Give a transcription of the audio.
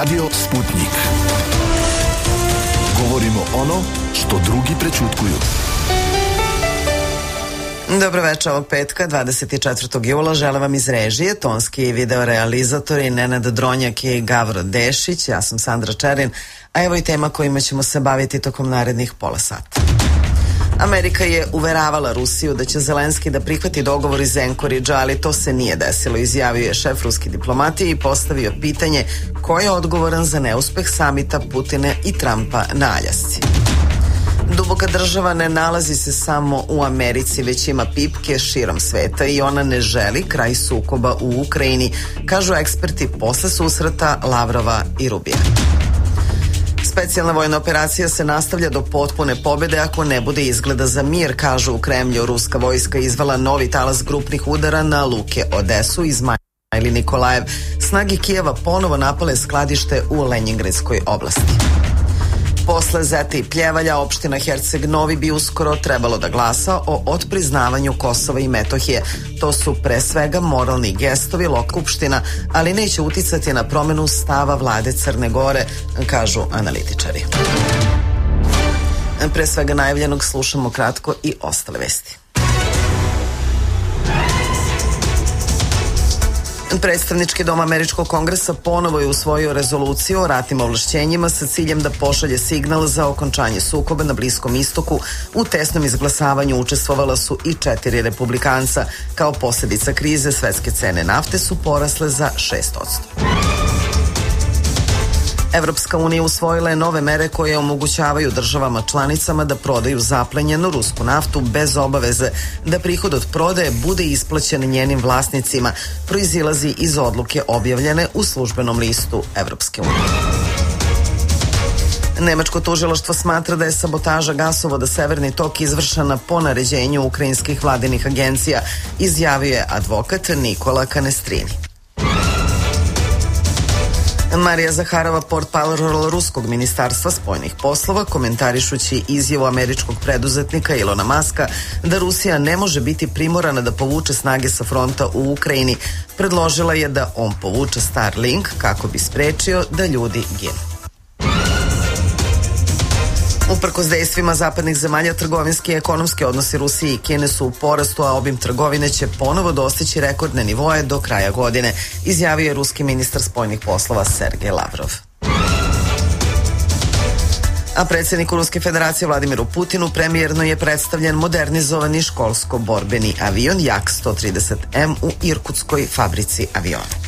Radio Sputnik. Govorimo ono što drugi prećutkuju. Dobro večer ovog petka, 24. jula. Žele vam iz režije, tonski i video realizatori Nenad Dronjak i Gavro Dešić. Ja sam Sandra Čerin, a evo i tema kojima ćemo se baviti tokom narednih pola sata. Amerika je uveravala Rusiju da će Zelenski da prihvati dogovor iz Enkoridža, ali to se nije desilo, izjavio je šef ruske diplomatije i postavio pitanje ko je odgovoran za neuspeh samita Putina i Trumpa na Aljasci. Duboka država ne nalazi se samo u Americi, već ima pipke širom sveta i ona ne želi kraj sukoba u Ukrajini, kažu eksperti posle susreta Lavrova i Rubija. Specijalna vojna operacija se nastavlja do potpune pobede ako ne bude izgleda za mir, kažu u Kremlju. Ruska vojska izvela novi talas grupnih udara na luke Odesu, Izmajl i Nikolajev. Snage Kijeva ponovo napale skladište u Lenjingradskoj oblasti. Posle Zete i Pljevalja, opština Herceg Novi bi uskoro trebalo da glasa o otpriznavanju Kosova i Metohije. To su pre svega moralni gestovi Skupština, ali neće uticati na promenu stava vlade Crne Gore, kažu analitičari. Pre svega najavljenog slušamo kratko i ostale vesti. Predstavnički dom Američkog kongresa ponovo je usvojio rezoluciju o ratnim ovlašćenjima sa ciljem da pošalje signal za okončanje sukoba na Bliskom istoku. U tesnom izglasavanju učestvovala su i 4 republikanca. Kao posljedica krize svetske cene nafte su porasle za 6%. Evropska unija usvojila je nove mere koje omogućavaju državama članicama da prodaju zaplenjenu rusku naftu bez obaveze da prihod od prodaje bude isplaćen njenim vlasnicima, proizilazi iz odluke objavljene u službenom listu Evropske unije. Nemačko tužilaštvo smatra da je sabotaža gasovoda Severni tok izvršena po naređenju ukrajinskih vladinih agencija, izjavio je advokat Nikola Kanestrini. Marija Zaharova, portparol ruskog ministarstva spoljnih poslova, komentarišući izjavu američkog preduzetnika Ilona Maska da Rusija ne može biti primorana da povuče snage sa fronta u Ukrajini, predložila je da on povuče Starlink kako bi sprečio da ljudi ginu. Uprkos dejstvima zapadnih zemalja, trgovinski i ekonomski odnosi Rusije i Kine su u porastu, a obim trgovine će ponovo dostići rekordne nivoe do kraja godine, izjavio je ruski ministar spoljnih poslova Sergej Lavrov. A predsjedniku Ruske federacije Vladimiru Putinu premijerno je predstavljen modernizovani školsko-borbeni avion Jak-130M u Irkutskoj fabrici aviona.